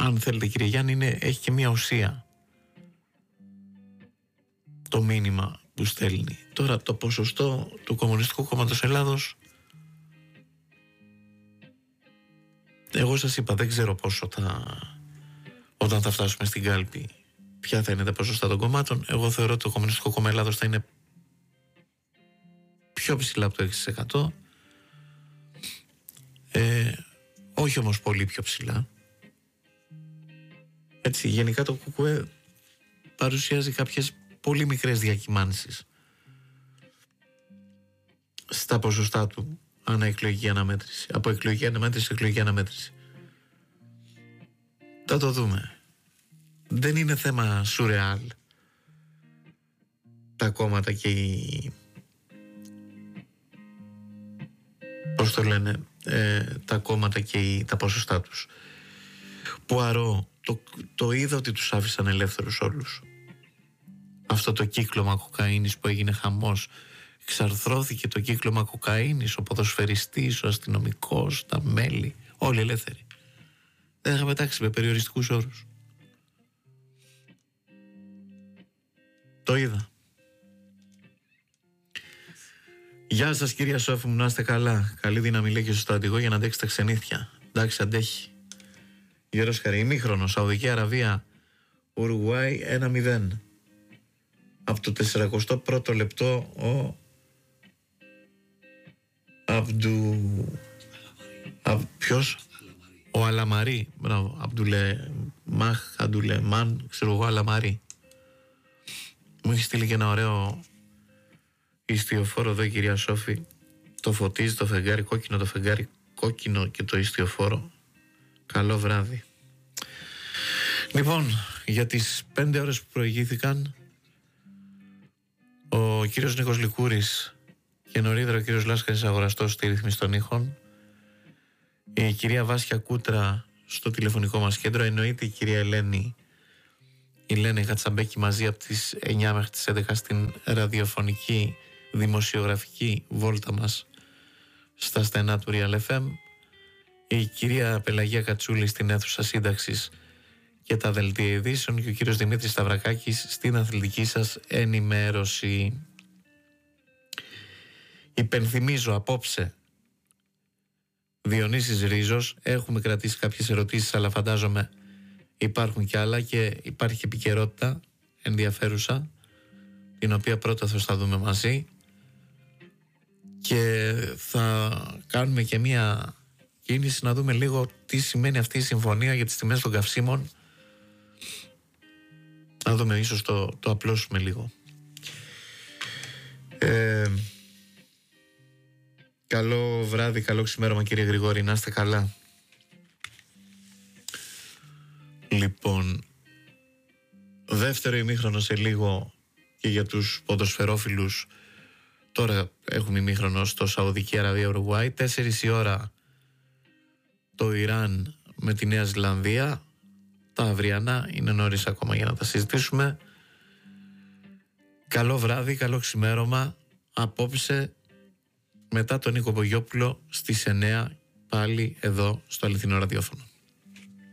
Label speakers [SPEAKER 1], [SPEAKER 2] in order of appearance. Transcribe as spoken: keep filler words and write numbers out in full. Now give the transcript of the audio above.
[SPEAKER 1] αν θέλετε κύριε Γιάννη, είναι, έχει και μια ουσία το μήνυμα που στέλνει. Τώρα το ποσοστό του Κομμουνιστικού Κόμματος Ελλάδος, εγώ σας είπα, δεν ξέρω πόσο θα, όταν θα φτάσουμε στην κάλπη, ποια θα είναι τα ποσοστά των κομμάτων. Εγώ θεωρώ ότι το Κομμουνιστικό Κόμμα Ελλάδος θα είναι πιο ψηλά από το έξι τοις εκατό, ε, όχι όμως πολύ πιο ψηλά. Έτσι, γενικά το ΚΚΕ παρουσιάζει κάποιες πολύ μικρές διακυμάνσεις στα ποσοστά του ανά εκλογική αναμέτρηση, από εκλογική αναμέτρηση σε εκλογική αναμέτρηση. Θα το δούμε. Δεν είναι θέμα σουρεάλ τα κόμματα και οι, πώς το λένε, ε, τα κόμματα και οι, τα ποσοστά τους. Πουαρό, το, το είδα ότι τους άφησαν ελεύθερους όλους. Αυτό το κύκλωμα κοκαίνης που έγινε χαμός, εξαρθρώθηκε το κύκλωμα κοκαίνης, ο ποδοσφαιριστής, ο αστυνομικός, τα μέλη, όλοι ελεύθεροι. Δεν είχαμε τάξει με περιοριστικούς όρους. Το είδα. Γεια σας κυρία Σόφη μου, να είστε καλά. Καλή δύναμη λέει και στο στρατηγό για να αντέξει τα ξενύχια. Εντάξει, αντέχει. Γερός Χαρή, ημίχρονο, Σαουδική Αραβία, Ουρουγουάη ένα μηδέν. Από το σαράντα πρώτο λεπτό ο Αμπτου... Α, ποιος? Ο Αλαμαρί. Μπράβο, Αμπτουλε Μαχ, Αμπτουλε Μαν, ξέρω εγώ, Αλαμαρί. Μου έχει στείλει και ένα ωραίο ιστιοφόρο εδώ η κυρία Σόφη. Το φωτίζει το φεγγάρι κόκκινο, το φεγγάρι κόκκινο και το ιστιοφόρο. Καλό βράδυ. Λοιπόν, για τις πέντε ώρες που προηγήθηκαν, ο κύριος Νίκος Λικούρης και νωρίτερα ο κύριος Λάσκαρης Αγοραστός στη ρύθμιση των ήχων, η κυρία Βάσια Κούτρα στο τηλεφωνικό μας κέντρο, εννοείται η κυρία Ελένη η Ελένη Χατσαμπέκη μαζί από τις εννιά μέχρι τις έντεκα στην ραδιοφωνική δημοσιογραφική βόλτα μας στα στενά του Real εφ εμ, η κυρία Πελαγία Κατσούλη στην αίθουσα σύνταξης και τα δελτία ειδήσεων και ο κύριος Δημήτρης Σταυρακάκης στην αθλητική σας ενημέρωση. Υπενθυμίζω απόψε Διονύσης Ρίζος, έχουμε κρατήσει κάποιες ερωτήσεις αλλά φαντάζομαι υπάρχουν και άλλα και υπάρχει επικαιρότητα ενδιαφέρουσα την οποία πρώτα θα δούμε μαζί και θα κάνουμε και μία κίνηση να δούμε λίγο τι σημαίνει αυτή η συμφωνία για τις τιμές των καυσίμων. Να δούμε, ίσως το, το απλώσουμε λίγο. Ε, καλό βράδυ, καλό ξημέρωμα κύριε Γρηγόρη, να είστε καλά. Λοιπόν, δεύτερο ημίχρονο σε λίγο και για τους ποδοσφαιρόφιλους. Τώρα έχουμε ημίχρονο στο Σαουδική Αραβία Ουρουγουάη, τέσσερις η ώρα το Ιράν με τη Νέα Ζηλανδία. Τα αυριανά είναι νωρίς ακόμα για να τα συζητήσουμε. Καλό βράδυ, καλό ξημέρωμα. Απόψε μετά τον Νίκο Πογιόπουλο στις εννιά πάλι εδώ στο Αληθινό Ραδιόφωνο.